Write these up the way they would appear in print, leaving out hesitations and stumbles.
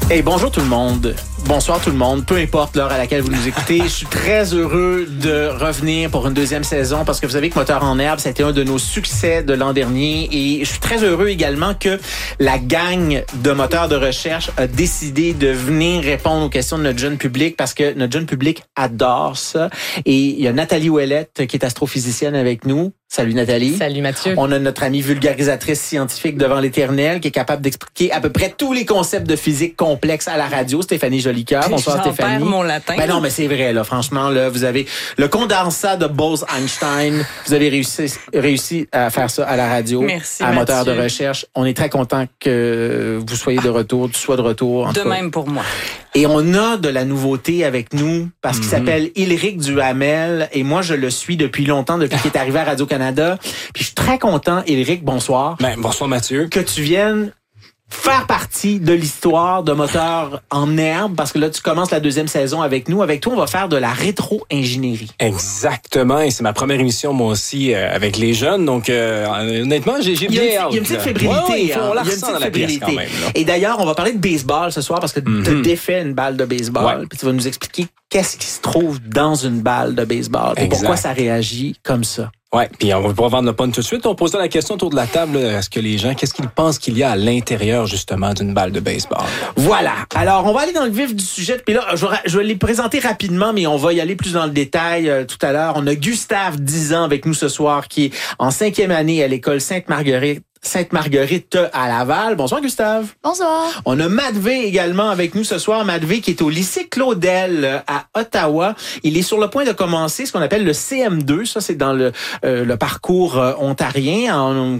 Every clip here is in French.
Hey, bonjour tout le monde. Bonsoir tout le monde. Peu importe l'heure à laquelle vous nous écoutez, je suis très heureux de revenir pour une deuxième saison parce que vous savez que Moteur en herbe, c'était un de nos succès de l'an dernier et je suis très heureux également que la gang de moteurs de recherche a décidé de venir répondre aux questions de notre jeune public parce que notre jeune public adore ça. Et il y a Nathalie Ouellette qui est astrophysicienne avec nous. Salut Nathalie. Salut Mathieu. On a notre amie vulgarisatrice scientifique devant l'éternel qui est capable d'expliquer à peu près tous les concepts de physique complexes à la radio, Stéphanie Jolicoeur. Bonsoir Stéphanie. J'en perds mon latin. Ben non, mais c'est vrai là, franchement là, vous avez le condensat de Bose-Einstein. Vous avez réussi à faire ça à la radio. Merci à Moteur de Mathieu. recherche. On est très content que vous soyez de retour, tu sois de retour. De même pour moi. Et on a de la nouveauté avec nous parce qu'il s'appelle Ylric Duhamel et moi je le suis depuis longtemps, depuis qu'il est arrivé à Radio-Canada. Puis je suis très content, Ylric, bonsoir. Bonsoir Mathieu. Que tu viennes faire partie de l'histoire de Moteur en herbe parce que là tu commences la deuxième saison avec nous. Avec toi, on va faire de la rétro-ingénierie. Exactement, et c'est ma première émission moi aussi avec les jeunes, donc honnêtement j'ai bien hâte. Il y a une petite fébrilité. Ouais, on la il y a une ressent dans petite la pièce fébrilité. quand même. Là. Et d'ailleurs, on va parler de baseball ce soir parce que tu as défait une balle de baseball. Ouais. Puis tu vas nous expliquer qu'est-ce qui se trouve dans une balle de baseball et Exact. pourquoi ça réagit comme ça. Ouais, puis on va pas vendre le pun tout de suite. On posera la question autour de la table. Là, est-ce que les gens, qu'est-ce qu'ils pensent qu'il y a à l'intérieur justement d'une balle de baseball? Voilà. Alors, on va aller dans le vif du sujet. Puis là, je vais les présenter rapidement, mais on va y aller plus dans le détail tout à l'heure. On a Gustave, 10 ans, avec nous ce soir, qui est en 5e année à l'école Sainte-Marguerite à Laval. Bonsoir, Gustave. Bonsoir. On a Matvey également avec nous ce soir. Matvey qui est au lycée Claudel à Ottawa. Il est sur le point de commencer ce qu'on appelle le CM2. Ça, c'est dans le parcours ontarien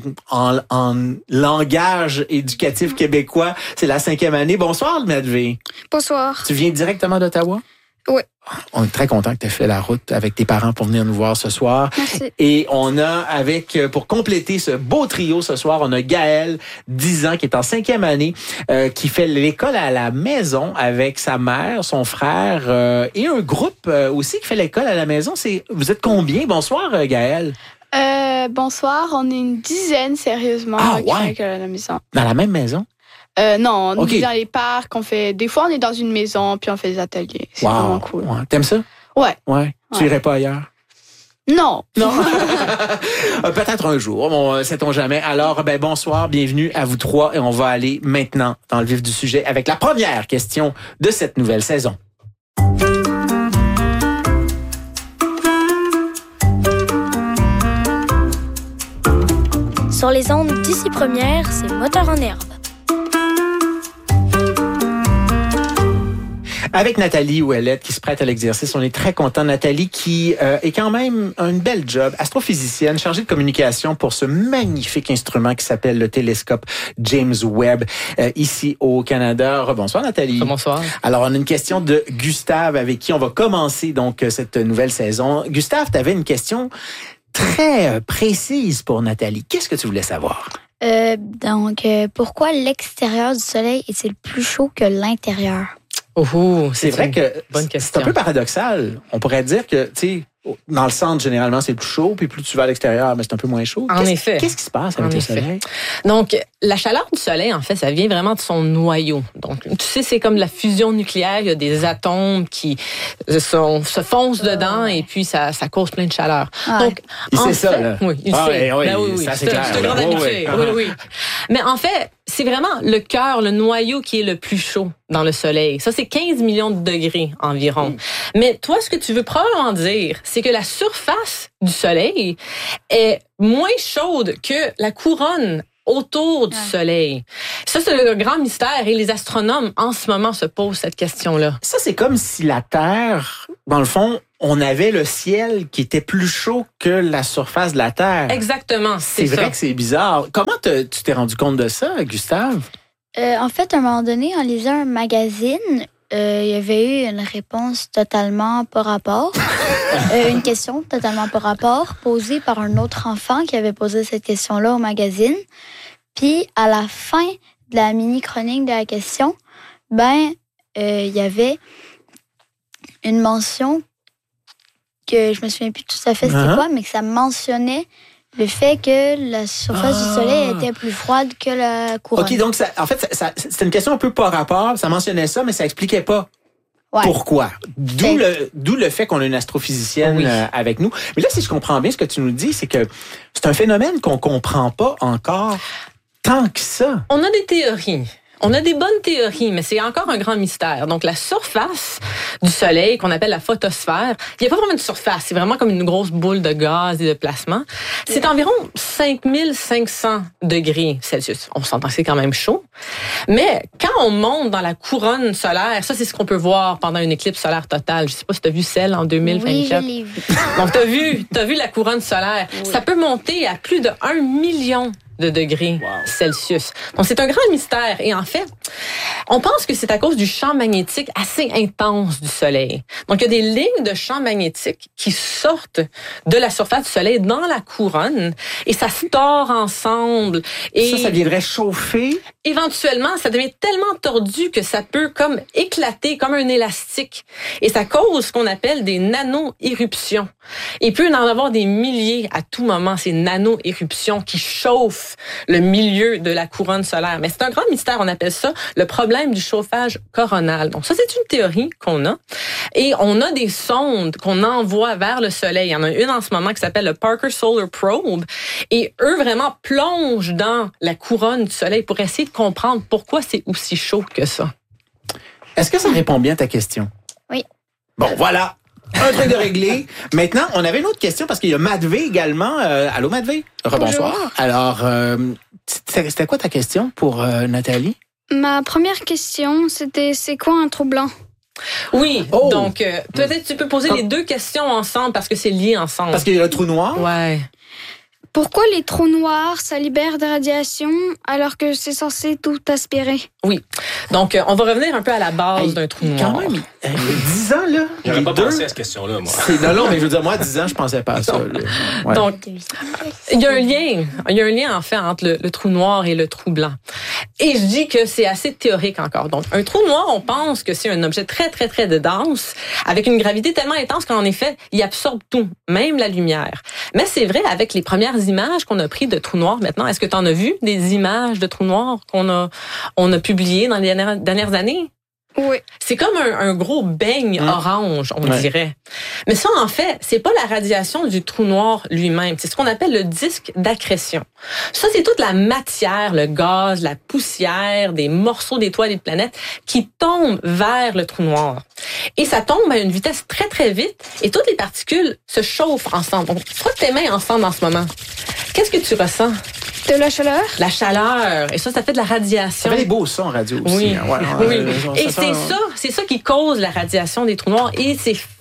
en langage éducatif québécois. C'est la 5e année. Bonsoir, Matvey. Bonsoir. Tu viens directement d'Ottawa? Oui. On est très content que tu aies fait la route avec tes parents pour venir nous voir ce soir. Merci. Et on a pour compléter ce beau trio ce soir, on a Gaël, 10 ans, qui est en 5e année, qui fait l'école à la maison avec sa mère, son frère et un groupe aussi qui fait l'école à la maison. Vous êtes combien? Bonsoir Gaël. Bonsoir, on est une dizaine, sérieusement, Ah, qui ouais. fait l'école à la maison. Dans la même maison? Non, on Ok. est dans les parcs, des fois on est dans une maison, puis on fait des ateliers. C'est vraiment cool. Ouais. T'aimes ça? Ouais. Ouais. Tu Ouais. irais pas ailleurs? Non. Non. Peut-être un jour, bon, sait-on jamais. Alors, bonsoir, bienvenue à vous trois et on va aller maintenant dans le vif du sujet avec la première question de cette nouvelle saison. Sur les ondes d'ici première, c'est Moteur en herbe. Avec Nathalie Ouellette qui se prête à l'exercice, on est très content. Nathalie qui est quand même une belle job, astrophysicienne, chargée de communication pour ce magnifique instrument qui s'appelle le télescope James Webb ici au Canada. Bonsoir Nathalie. Bonsoir. Alors on a une question de Gustave avec qui on va commencer donc cette nouvelle saison. Gustave, tu avais une question très précise pour Nathalie. Qu'est-ce que tu voulais savoir? Pourquoi l'extérieur du soleil est-il plus chaud que l'intérieur? Oh, C'est vrai que bonne c'est question. un peu paradoxal. On pourrait dire que, tu sais, dans le centre, généralement, c'est plus chaud, puis plus tu vas à l'extérieur, mais c'est un peu moins chaud. En effet. Qu'est-ce qui se passe avec En le effet. soleil? Donc, la chaleur du soleil, en fait, ça vient vraiment de son noyau. Donc, tu sais, c'est comme la fusion nucléaire. Il y a des atomes qui se foncent dedans et puis ça cause plein de chaleur. Ouais. Donc, Il en sait ça, fait- là. Oui, il Ah, sait. oui, Ben oui, ça, c'est un- clair, C'est un là. grand Oui, habitué. oui. Oui, oui. Mais en fait, c'est vraiment le cœur, le noyau qui est le plus chaud dans le soleil. Ça, c'est 15 millions de degrés environ. Mais toi, ce que tu veux probablement dire, c'est que la surface du soleil est moins chaude que la couronne autour du soleil. Ça, c'est le grand mystère et les astronomes, en ce moment, se posent cette question-là. Ça, c'est comme si la Terre, dans le fond, on avait le ciel qui était plus chaud que la surface de la Terre. Exactement, C'est c'est vrai ça. que c'est bizarre. Comment tu t'es rendu compte de ça, Gustave? En fait, à un moment donné, en lisant un magazine, il y avait eu une réponse totalement par rapport. Une question totalement par rapport posée par un autre enfant qui avait posé cette question-là au magazine. Puis, à la fin de la mini-chronique de la question, il y avait une mention que je me souviens plus tout à fait c'était quoi, mais que ça mentionnait le fait que la surface du Soleil était plus froide que la couronne. OK, donc en fait, c'est une question un peu par rapport. Ça mentionnait ça, mais ça expliquait pas. Ouais. Pourquoi? D'où le fait qu'on a une astrophysicienne avec nous. Mais là, si je comprends bien ce que tu nous dis, c'est que c'est un phénomène qu'on comprend pas encore tant que ça. On a des théories. On a des bonnes théories, mais c'est encore un grand mystère. Donc, la surface du Soleil, qu'on appelle la photosphère, il n'y a pas vraiment de surface. C'est vraiment comme une grosse boule de gaz et de plasma. C'est environ 5500 degrés Celsius. On s'entend que c'est quand même chaud. Mais quand on monte dans la couronne solaire, ça, c'est ce qu'on peut voir pendant une éclipse solaire totale. Je ne sais pas si tu as vu celle en 2024. Oui, je l'ai vu. Donc, tu as vu la couronne solaire. Oui. Ça peut monter à plus de 1 million de degrés Celsius. Donc, c'est un grand mystère. Et en fait, on pense que c'est à cause du champ magnétique assez intense du Soleil. Donc, il y a des lignes de champ magnétique qui sortent de la surface du Soleil dans la couronne et ça se tord ensemble. Et ça viendrait chauffer? Éventuellement, ça devient tellement tordu que ça peut comme éclater comme un élastique. Et ça cause ce qu'on appelle des nano-éruptions. Il peut en avoir des milliers à tout moment, ces nano-éruptions qui chauffent le milieu de la couronne solaire. Mais c'est un grand mystère, on appelle ça le problème du chauffage coronal. Donc ça, c'est une théorie qu'on a. Et on a des sondes qu'on envoie vers le Soleil. Il y en a une en ce moment qui s'appelle le Parker Solar Probe. Et eux, vraiment, plongent dans la couronne du Soleil pour essayer de comprendre pourquoi c'est aussi chaud que ça. Est-ce que ça répond bien à ta question? Oui. Bon, voilà. Un truc de réglé. Maintenant, on avait une autre question parce qu'il y a Madvé également. Allô, Madvé? Rebonsoir. Bonjour. Alors, c'était quoi ta question pour Nathalie? Ma première question, c'était c'est quoi un trou blanc? Oui, donc peut-être tu peux poser les deux questions ensemble parce que c'est lié ensemble. Parce qu'il y a le trou noir? Ouais. Pourquoi les trous noirs, ça libère des radiations alors que c'est censé tout aspirer? Oui. Donc, on va revenir un peu à la base d'un trou noir. Quand même, 10 ans, là. J'aurais pas pensé à cette question-là, moi. Non, mais je veux dire, moi, à 10 ans, je pensais pas à ça. Ouais. Donc, il y a un lien, en fait, entre le trou noir et le trou blanc. Et je dis que c'est assez théorique encore. Donc, un trou noir, on pense que c'est un objet très, très, très dense, avec une gravité tellement intense qu'en effet, il absorbe tout, même la lumière. Mais c'est vrai, avec les premières images qu'on a prises de trous noirs maintenant, est-ce que tu en as vu des images de trous noirs qu'on a publiées dans les dernières années? Oui. C'est comme un gros beigne orange, on dirait. Mais ça, en fait, c'est pas la radiation du trou noir lui-même. C'est ce qu'on appelle le disque d'accrétion. Ça, c'est toute la matière, le gaz, la poussière, des morceaux d'étoiles et de planètes qui tombent vers le trou noir. Et ça tombe à une vitesse très, très vite et toutes les particules se chauffent ensemble. Donc, frotte tes mains ensemble en ce moment. Qu'est-ce que tu ressens? De la chaleur? La chaleur. Et ça fait de la radiation. Ça fait des beaux sons en radio aussi. Oui. Hein. Oui. Et c'est ça qui cause la radiation des trous noirs. Et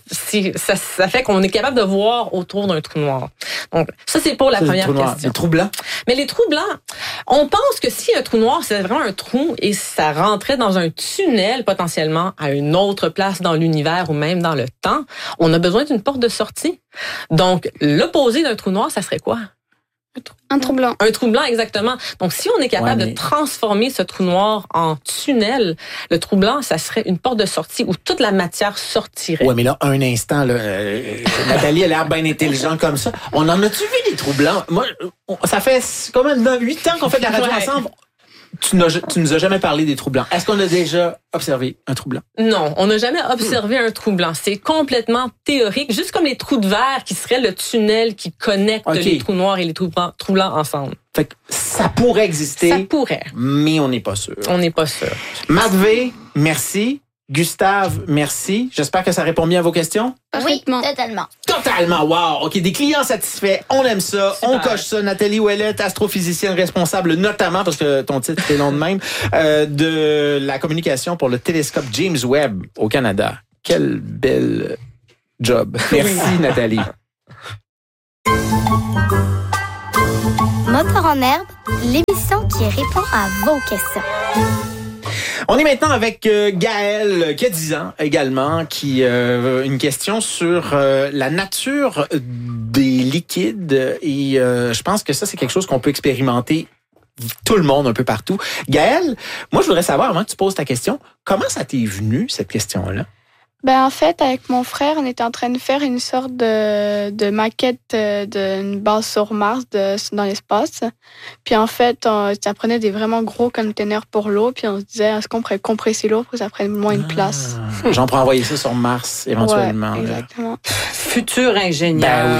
ça fait qu'on est capable de voir autour d'un trou noir. Donc, ça, c'est pour la première question. Les trous blancs? Mais les trous blancs, on pense que si un trou noir, c'est vraiment un trou et ça rentrait dans un tunnel potentiellement à une autre place dans l'univers ou même dans le temps, on a besoin d'une porte de sortie. Donc, l'opposé d'un trou noir, ça serait quoi? Un trou blanc. Un trou blanc, exactement. Donc, si on est capable de transformer ce trou noir en tunnel, le trou blanc, ça serait une porte de sortie où toute la matière sortirait. Ouais, mais là, un instant, là, Nathalie a l'air bien intelligente comme ça. On en a-tu vu des trous blancs? Moi, ça fait combien de 8 ans qu'on fait de la radio ensemble? Tu nous as jamais parlé des trous blancs. Est-ce qu'on a déjà observé un trou blanc? Non, on n'a jamais observé un trou blanc. C'est complètement théorique, juste comme les trous de verre qui seraient le tunnel qui connecte les trous noirs et les trous blancs ensemble. Fait que ça pourrait exister. Ça pourrait. Mais on n'est pas sûr. On n'est pas sûr. Madvé, merci. Gustave, merci. J'espère que ça répond bien à vos questions. Parfaitement. Oui, totalement. Totalement, wow! OK, des clients satisfaits, on aime ça, super. On coche ça. Nathalie Ouellette, astrophysicienne responsable notamment, parce que ton titre est long de même, de la communication pour le télescope James Webb au Canada. Quel bel job. Merci, Nathalie. Moteur en herbe, l'émission qui répond à vos questions. On est maintenant avec Gaël, qui a 10 ans également, qui une question sur la nature des liquides. Et je pense que ça, c'est quelque chose qu'on peut expérimenter tout le monde un peu partout. Gaël, moi, je voudrais savoir, avant que tu poses ta question, comment ça t'est venu, cette question-là? En fait, avec mon frère, on était en train de faire une sorte de maquette d'une base sur Mars dans l'espace. Puis en fait, ça prenait des vraiment gros containers pour l'eau. Puis on se disait, est-ce qu'on pourrait compresser l'eau pour que ça prenne moins de place? J'en pourrais envoyer ça sur Mars, éventuellement. Ouais, exactement. Futur ingénieur.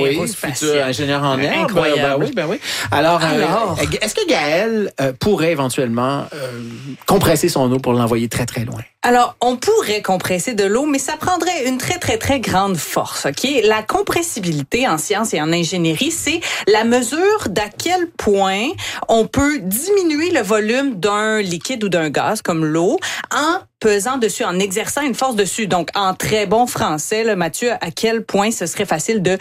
Futur ingénieur en herbe. Incroyable. Ben oui. Alors, est-ce que Gaël pourrait éventuellement compresser son eau pour l'envoyer très, très loin? Alors, on pourrait compresser de l'eau, mais ça prendrait une très, très, très grande force, OK? La compressibilité en sciences et en ingénierie, c'est la mesure d'à quel point on peut diminuer le volume d'un liquide ou d'un gaz, comme l'eau, en pesant dessus, en exerçant une force dessus. Donc, en très bon français, là, Mathieu, à quel point ce serait facile de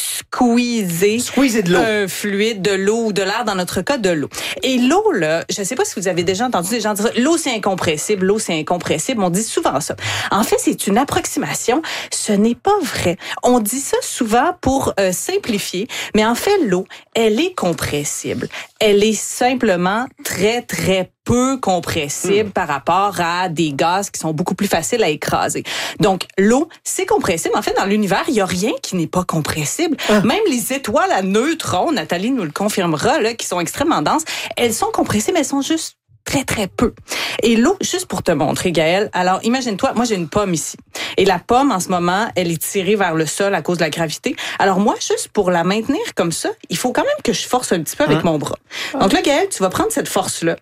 squeezer de l'eau. Un fluide, de l'eau ou de l'air, dans notre cas, de l'eau. Et l'eau, là, je sais pas si vous avez déjà entendu des gens dire l'eau, c'est incompressible, l'eau, c'est incompressible. On dit souvent ça. En fait, c'est une approximation. Ce n'est pas vrai. On dit ça souvent pour simplifier, mais en fait, l'eau, elle est compressible. Elle est simplement très, très peu compressible par rapport à des gaz qui sont beaucoup plus faciles à écraser. Donc, l'eau, c'est compressible. En fait, dans l'univers, il y a rien qui n'est pas compressible. Même les étoiles à neutrons, Nathalie nous le confirmera, là, qui sont extrêmement denses, elles sont compressibles, elles sont juste très, très peu. Et l'eau, juste pour te montrer, Gaëlle, alors imagine-toi, moi j'ai une pomme ici. Et la pomme, en ce moment, elle est tirée vers le sol à cause de la gravité. Alors moi, juste pour la maintenir comme ça, il faut quand même que je force un petit peu avec mon bras. Donc là, Gaëlle, tu vas prendre cette force-là.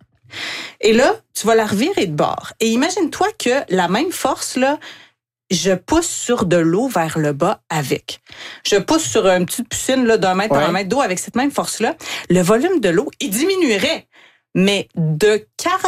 Et là, tu vas la revirer de bord. Et imagine-toi que la même force-là, je pousse sur de l'eau vers le bas avec. Je pousse sur une petite piscine là, d'1 mètre par 1 mètre d'eau avec cette même force-là. Le volume de l'eau, il diminuerait, mais de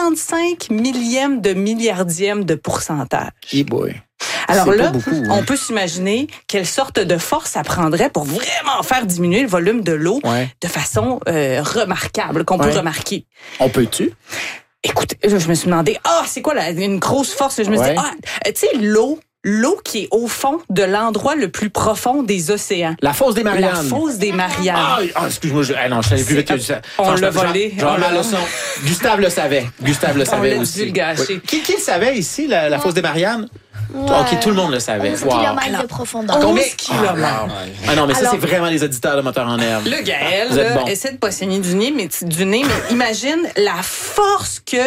45 millièmes de milliardième de pourcentage. Hey boy. Alors c'est là, beaucoup, on peut s'imaginer quelle sorte de force ça prendrait pour vraiment faire diminuer le volume de l'eau de façon remarquable, qu'on peut remarquer. On peut-tu? Écoute, je me suis demandé, c'est quoi une grosse force? Je me suis dit, tu sais, l'eau qui est au fond de l'endroit le plus profond des océans. La fosse des Mariannes. La fosse des Mariannes. Excuse-moi, non, je savais plus vite que ça. On l'a volé. Genre ma leçon. Gustave le savait. Gustave le savait aussi. On l'a dû le gâcher. Qui le savait ici, la fosse des Mariannes? OK, tout le monde le savait. 11 km de profondeur. 11 km. Ah non, mais ça, c'est vraiment les auditeurs de Moteurs en herbe. Le Gaël, essaie de pas saigner du nez, mais imagine la force que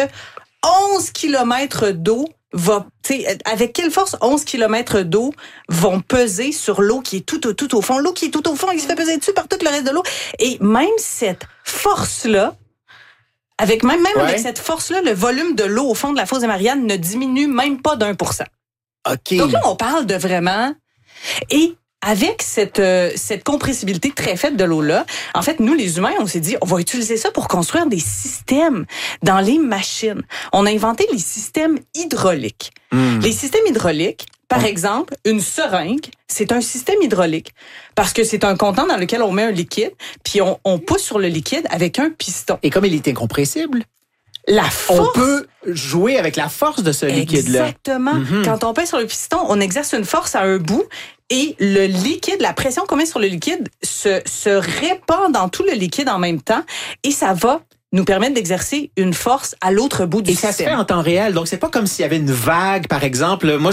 11 km d'eau va, avec quelle force 11 km d'eau vont peser sur l'eau qui est tout au fond. L'eau qui est tout au fond, il se fait peser dessus par tout le reste de l'eau. Et même cette force-là, avec cette force-là, le volume de l'eau au fond de la fosse des Mariannes ne diminue même pas d'1%. OK. Donc là, on parle de vraiment... Et avec cette compressibilité très faible de l'eau-là, en fait, nous, les humains, on s'est dit, on va utiliser ça pour construire des systèmes dans les machines. On a inventé les systèmes hydrauliques. Les systèmes hydrauliques, par exemple, une seringue, c'est un système hydraulique parce que c'est un contenant dans lequel on met un liquide, puis on pousse sur le liquide avec un piston. Et comme il est incompressible, la force... on peut jouer avec la force de ce liquide-là. Exactement. Quand on pèse sur le piston, on exerce une force à un bout et le liquide, la pression qu'on met sur le liquide se répand dans tout le liquide en même temps et ça va nous permettre d'exercer une force à l'autre bout du système. Et ça se fait en temps réel. Donc, c'est pas comme s'il y avait une vague, par exemple. Moi,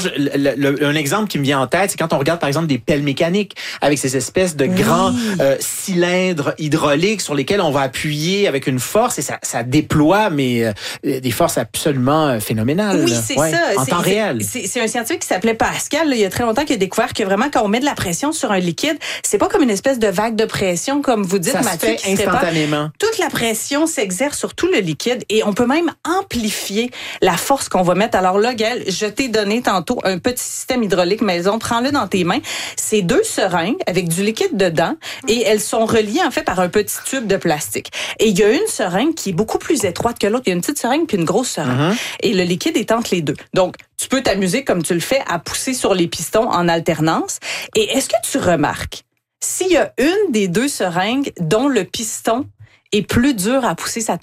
un exemple qui me vient en tête, c'est quand on regarde, par exemple, des pelles mécaniques avec ces espèces de grands cylindres hydrauliques sur lesquels on va appuyer avec une force et ça déploie, mais des forces absolument phénoménales. Oui, c'est ça. En temps réel. C'est un scientifique qui s'appelait Pascal, là, il y a très longtemps, qui a découvert que vraiment, quand on met de la pression sur un liquide, c'est pas comme une espèce de vague de pression, comme vous dites, Mathieu. Ça se fait instantanément. Toute la pression s'exerce sur tout le liquide et on peut même amplifier la force qu'on va mettre. Alors là, Gaël, je t'ai donné tantôt un petit système hydraulique maison. Prends-le dans tes mains. C'est 2 seringues avec du liquide dedans et elles sont reliées en fait par un petit tube de plastique. Et il y a une seringue qui est beaucoup plus étroite que l'autre. Il y a une petite seringue puis une grosse seringue. Et le liquide est entre les deux. Donc, tu peux t'amuser comme tu le fais à pousser sur les pistons en alternance. Et est-ce que tu remarques s'il y a une des 2 seringues dont le piston est plus dur à pousser, ça te